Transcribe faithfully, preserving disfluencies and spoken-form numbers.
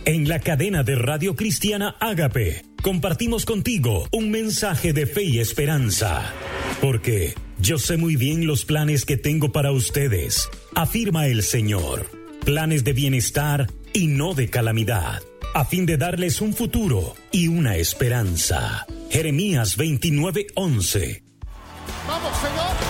En la cadena de Radio Cristiana Ágape, compartimos contigo un mensaje de fe y esperanza. Porque yo sé muy bien los planes que tengo para ustedes, afirma el Señor. Planes de bienestar y no de calamidad, a fin de darles un futuro y una esperanza. Jeremías veintinueve once. ¡Vamos, Señor!